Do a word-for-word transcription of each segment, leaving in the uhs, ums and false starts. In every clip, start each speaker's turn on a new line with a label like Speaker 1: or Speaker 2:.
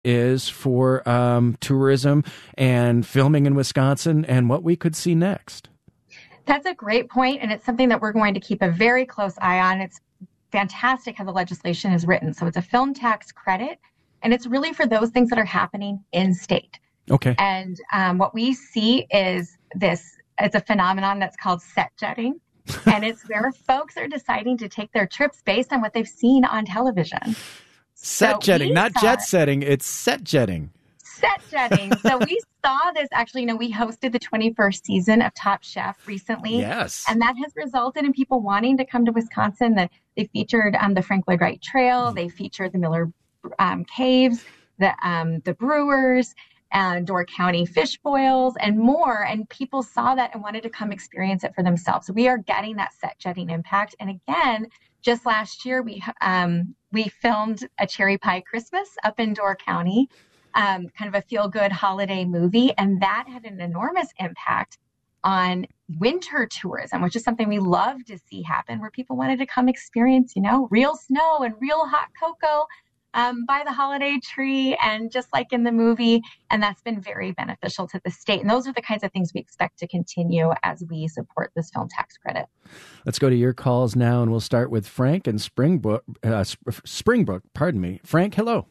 Speaker 1: is for um, tourism and filming in Wisconsin and what we could see next.
Speaker 2: That's a great point, and it's something that we're going to keep a very close eye on. It's fantastic how the legislation is written. So it's a film tax credit, and it's really for those things that are happening in state.
Speaker 1: Okay.
Speaker 2: And um, what we see is this, it's a phenomenon that's called set jetting. And it's where folks are deciding to take their trips based on what they've seen on television.
Speaker 1: Set
Speaker 2: so
Speaker 1: jetting, not jet
Speaker 2: it.
Speaker 1: setting, it's set jetting.
Speaker 2: Set jetting. So we saw this actually, you know, we hosted the twenty-first season of Top Chef recently.
Speaker 1: Yes.
Speaker 2: And that has resulted in people wanting to come to Wisconsin. The, they featured um, the Frank Lloyd Wright Trail. Mm-hmm. They featured the Miller um, Caves, the um, the Brewers, and Door County fish boils, and more. And people saw that and wanted to come experience it for themselves. So we are getting that set jetting impact. And again, just last year, we um, we filmed a Cherry Pie Christmas up in Door County. Um, kind of a feel-good holiday movie. And that had an enormous impact on winter tourism, which is something we love to see happen, where people wanted to come experience, you know, real snow and real hot cocoa um, by the holiday tree, and just like in the movie. And that's been very beneficial to the state. And those are the kinds of things we expect to continue as we support this film tax credit.
Speaker 1: Let's go to your calls now, and we'll start with Frank and Springbrook. Uh, Springbrook, pardon me. Frank, hello.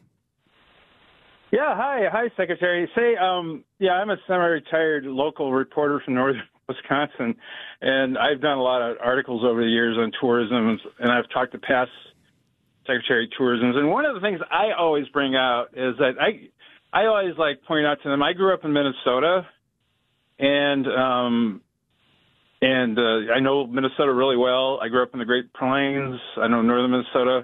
Speaker 3: Yeah, hi. Hi, Secretary. Say, um, yeah, I'm a semi-retired local reporter from northern Wisconsin, and I've done a lot of articles over the years on tourism, and I've talked to past Secretary of Tourism. And one of the things I always bring out is that I I always like point out to them, I grew up in Minnesota, and um, and uh, I know Minnesota really well. I grew up in the Great Plains. I know northern Minnesota.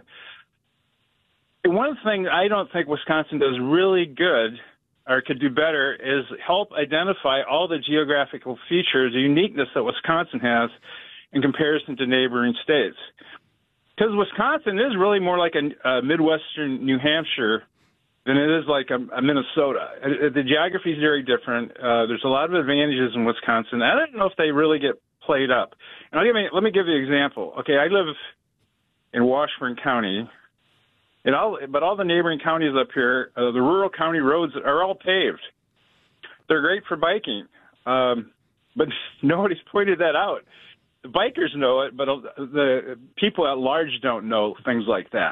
Speaker 3: One thing I don't think Wisconsin does really good, or could do better, is help identify all the geographical features, the uniqueness that Wisconsin has in comparison to neighboring states. Because Wisconsin is really more like a, a Midwestern New Hampshire than it is like a, a Minnesota. The geography is very different. Uh, there's a lot of advantages in Wisconsin. I don't know if they really get played up. And I'll give me, let me give you an example. Okay, I live in Washburn County. And all, but all the neighboring counties up here, uh, the rural county roads are all paved. They're great for biking, um, but nobody's pointed that out. The bikers know it, but the people at large don't know things like that.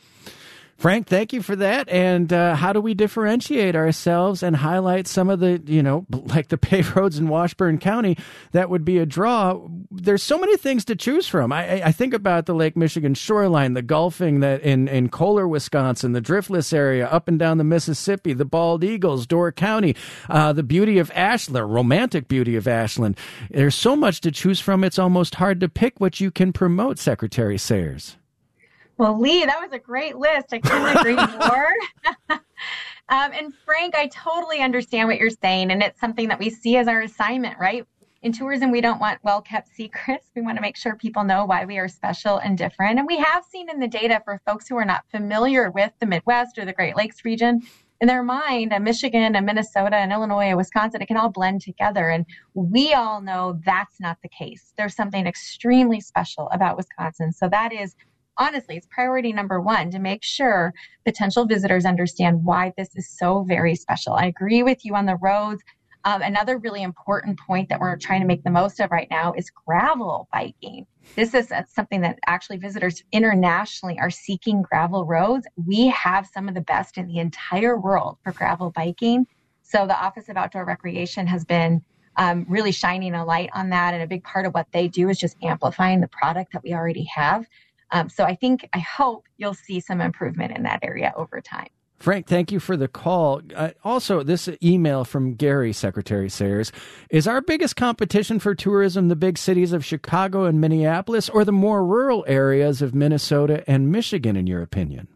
Speaker 1: Frank, thank you for that. And uh, how do we differentiate ourselves and highlight some of the, you know, like the paved roads in Washburn County that would be a draw? There's so many things to choose from. I, I think about the Lake Michigan shoreline, the golfing that in, in Kohler, Wisconsin, the Driftless area, up and down the Mississippi, the Bald Eagles, Door County, uh, the beauty of Ashland, romantic beauty of Ashland. There's so much to choose from. It's almost hard to pick what you can promote, Secretary Sayers.
Speaker 2: Well, Lee, that was a great list. I couldn't agree more. um, and Frank, I totally understand what you're saying. And it's something that we see as our assignment, right? In tourism, we don't want well-kept secrets. We want to make sure people know why we are special and different. And we have seen in the data, for folks who are not familiar with the Midwest or the Great Lakes region, in their mind, a Michigan, a Minnesota, an Illinois, a Wisconsin, it can all blend together. And we all know that's not the case. There's something extremely special about Wisconsin. So that is, honestly, it's priority number one, to make sure potential visitors understand why this is so very special. I agree with you on the roads. Um, another really important point that we're trying to make the most of right now is gravel biking. This is something that actually visitors internationally are seeking, gravel roads. We have some of the best in the entire world for gravel biking. So the Office of Outdoor Recreation has been um, really shining a light on that. And a big part of what they do is just amplifying the product that we already have. Um, so I think, I hope you'll see some improvement in that area over time.
Speaker 1: Frank, thank you for the call. Uh, also, this email from Gary, Secretary Sayers, is our biggest competition for tourism the big cities of Chicago and Minneapolis, or the more rural areas of Minnesota and Michigan, in your opinion?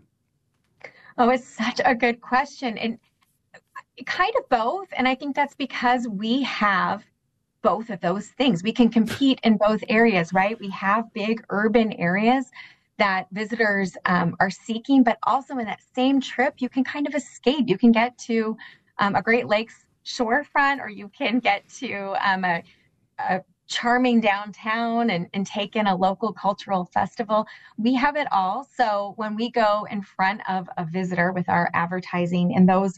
Speaker 2: Oh, it's such a good question. And kind of both. And I think that's because we have both of those things. We can compete in both areas, right? We have big urban areas that visitors um, are seeking, but also in that same trip, you can kind of escape. You can get to um, a Great Lakes shorefront, or you can get to um, a, a charming downtown and, and take in a local cultural festival. We have it all. So when we go in front of a visitor with our advertising in those